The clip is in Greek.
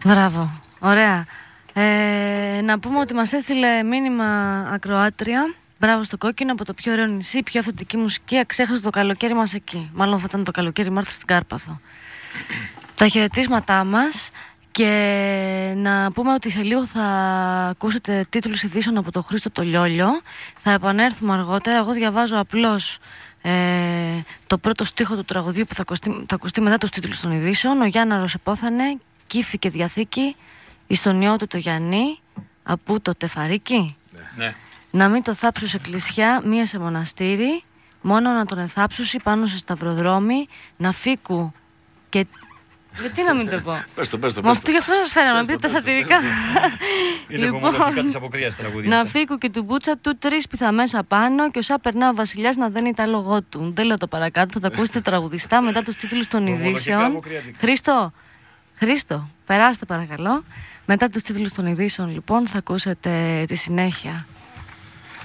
Μπράβο, ωραία. Να πούμε ότι μας έστειλε μήνυμα ακροάτρια. Μπράβο στο Κόκκινο, από το πιο ωραίο νησί, πιο αυθεντική μουσική. Αξέχασε το καλοκαίρι μας εκεί. Μάλλον θα ήταν το καλοκαίρι Μάρθα στην Κάρπαθο. Τα χαιρετίσματά μας. Και να πούμε ότι σε λίγο θα ακούσετε τίτλους ειδήσεων από τον Χρήστο το Λιόλιο. Θα επανέλθουμε αργότερα. Εγώ διαβάζω απλώς το πρώτο στίχο του τραγουδιού που θα ακουστεί μετά τους τίτλους των ειδήσεων. Ο Γιάνναρος επόθανε, Κύφη και Διαθήκη, εις τον ιό του το Γιαννή, απού το τεφαρίκι. Ναι. Να μην το θάψω σε εκκλησιά, μία σε μοναστήρι, μόνο να τον εθάψουσι πάνω σε σταυροδρόμι, να φύκου και... Γιατί να μην το πω. Πες το. Μα αυτό γι' αυτό σας φέραμε, να πείτε τα σατυρικά. Είναι κομμωτικά της αποκρίας τα τραγούδια. Να φύγω και του μπούτσα του 3 πιθαμέσα πάνω και όσα περνά ο βασιλιάς να δένει τα λόγω του. Δεν λέω το παρακάτω, θα τα ακούσετε τραγουδιστά μετά τους τίτλους των ειδήσεων. Χρήστο, περάστε παρακαλώ. Μετά τους τίτλους των ειδήσεων λοιπόν θα ακούσετε τη συνέχεια.